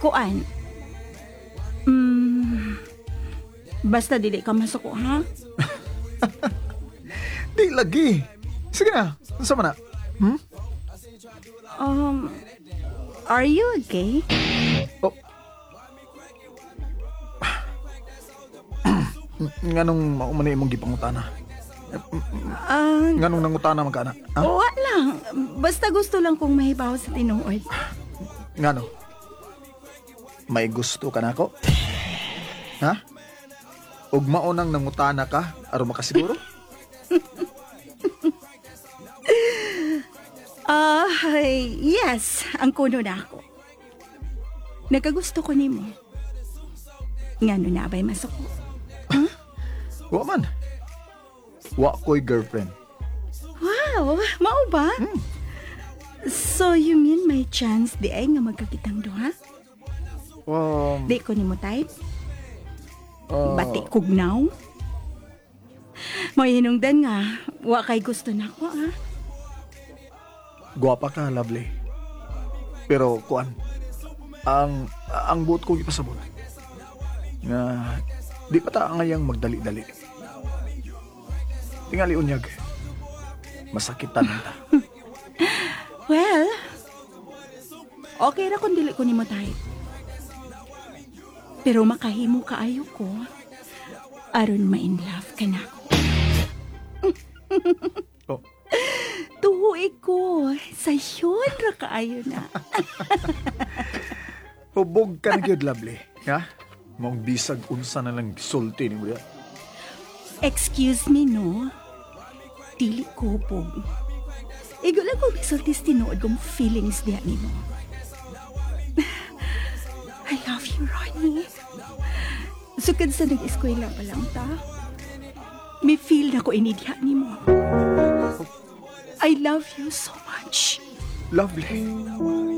Kuan. Mm, basta dili ka masuko, ha? Di lagi. Sige na, sama na. Um, are you okay? Oh. Nganong maumani imong gipangutana? Nganong nangutana magkana? Ha? Wala. Basta gusto lang kong mahibaw sa tinuod. Ngano? May gusto ka na ako? Ha? Ug maunang nangutana ka aron makasiguro? Yes, ang kuno na ako. Nagagusto ko nimo. Ngano na ba'y masuko? Wa man. Wa ko'y girlfriend. Wow, mao ba? So you mean may chance di ay nga magkakitang duha? Di ko nimo type? Bati kugnaw? May hinungdan nga, wa kay gusto na ko, ha? Guwapa ka, lovely. Pero, kuan, ang buot kong ipasabot. Nga, di pa ta ngayang magdali-dali. Tingali unyag. Masakitan ta. Well, okay ra kung dili ko nimo type. Pero makahimo kaayo ko, aron ma-in love ka na ako. Oh. Tuhoy ko, sayon ra kaayo na. Hubog ka na gyud, lovely. Ha? Mong bisag unsa na lang sulti ni mo yan. Excuse me, no? Dili ko po. Igo lang kong isultis tinuod kong feelings diya ni mo. I love you, Ronnie. Sukad sa nag-eskwela pa lang ta, may feel na ko inidya ni mo. I love you so much. Lovely.